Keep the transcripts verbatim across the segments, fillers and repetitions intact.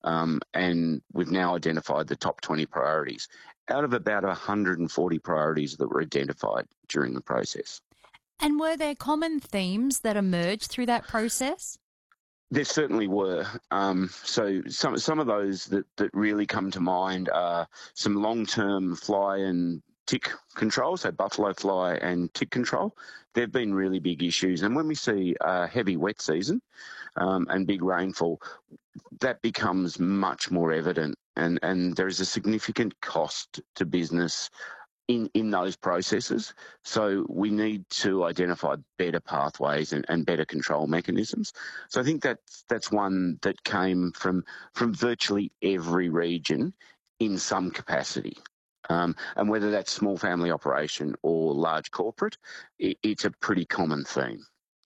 Um, and we've now identified the top twenty priorities out of about one hundred forty priorities that were identified during the process. And were there common themes that emerged through that process? There certainly were. Um, so some some of those that, that really come to mind are some long-term fly and tick control, so buffalo fly and tick control. They've been really big issues. And when we see a heavy wet season um, and big rainfall, that becomes much more evident. And, and there is a significant cost to business in, in those processes. So we need to identify better pathways and, and better control mechanisms. So I think that's, that's one that came from, from virtually every region in some capacity. Um, and whether that's small family operation or large corporate, it, it's a pretty common theme.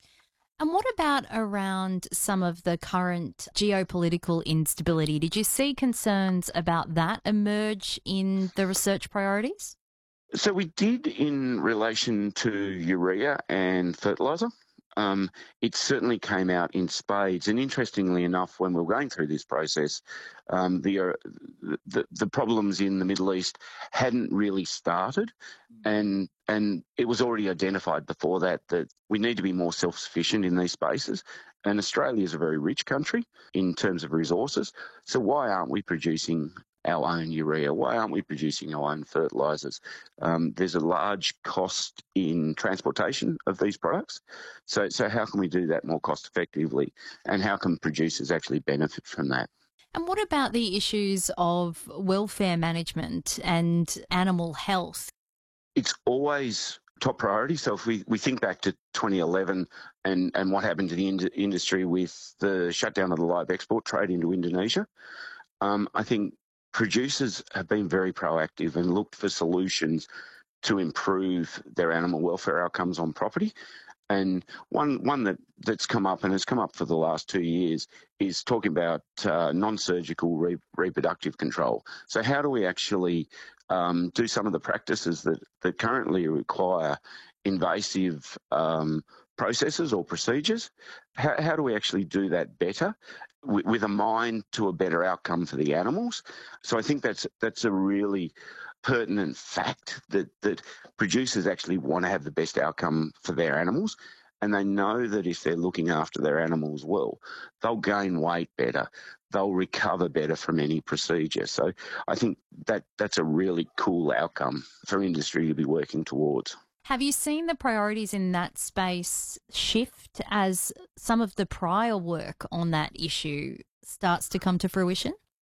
And what about around some of the current geopolitical instability? Did you see concerns about that emerge in the research priorities? So we did in relation to urea and fertiliser. Um, it certainly came out in spades. And interestingly enough, when we were going through this process, um, the, uh, the the problems in the Middle East hadn't really started, and and it was already identified before that that we need to be more self-sufficient in these spaces. And Australia is a very rich country in terms of resources. So why aren't we producing our own urea? Why aren't we producing our own fertilisers? Um, there's a large cost in transportation of these products. So, so how can we do that more cost effectively? And how can producers actually benefit from that? And what about the issues of welfare management and animal health? It's always top priority. So if we, we think back to twenty eleven and, and what happened to the in- industry with the shutdown of the live export trade into Indonesia, um, I think producers have been very proactive and looked for solutions to improve their animal welfare outcomes on property. And one one that, that's come up and has come up for the last two years is talking about uh, non-surgical re- reproductive control. So how do we actually um, do some of the practices that, that currently require invasive um, processes or procedures? How, how do we actually do that better with, with a mind to a better outcome for the animals? So I think that's that's a really pertinent fact that, that producers actually want to have the best outcome for their animals. And they know that if they're looking after their animals well, they'll gain weight better, they'll recover better from any procedure. So I think that that's a really cool outcome for industry to be working towards. Have you seen the priorities in that space shift as some of the prior work on that issue starts to come to fruition?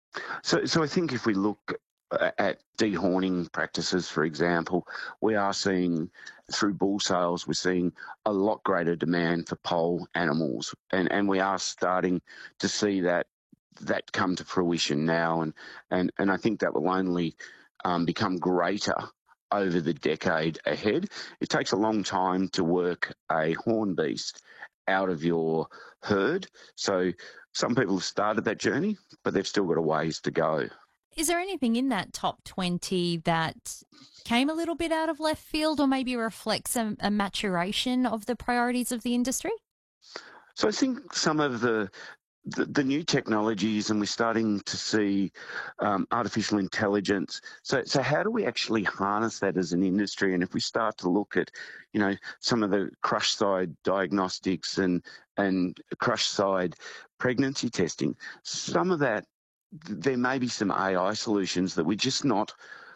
So, so I think if we look at dehorning practices, for example, we are seeing through bull sales, we're seeing a lot greater demand for poll animals, and, and we are starting to see that that come to fruition now, and and, and I think that will only um, become greater over the decade ahead. It takes a long time to work a horn beast out of your herd, so some people have started that journey, but they've still got a ways to go. Is there anything in that top twenty that came a little bit out of left field or maybe reflects a, a maturation of the priorities of the industry? So I think some of the the, the new technologies, and we're starting to see um, artificial intelligence. So, so how do we actually harness that as an industry? And if we start to look at, you know, some of the crush side diagnostics and and crush side pregnancy testing, some of that, there may be some A I solutions that we're just not,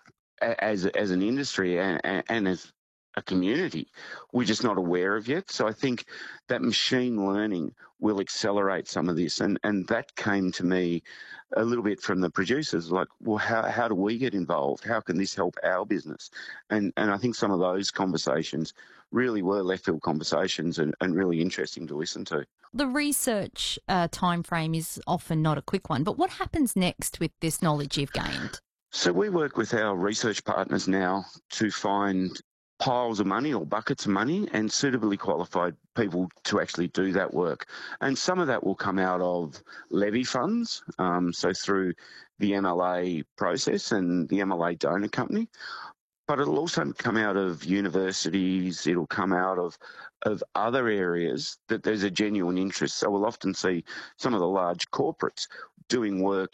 as as an industry and, and as a community, we're just not aware of yet. So I think that machine learning will accelerate some of this. And, and that came to me a little bit from the producers, like, well, how, how do we get involved? How can this help our business? And and I think some of those conversations really were left field conversations and, and really interesting to listen to. The research uh, timeframe is often not a quick one, but what happens next with this knowledge you've gained? So we work with our research partners now to find piles of money or buckets of money and suitably qualified people to actually do that work. And some of that will come out of levy funds, um, so through the M L A process and the M L A donor company. But it'll also come out of universities, it'll come out of of other areas that there's a genuine interest. So we'll often see some of the large corporates doing work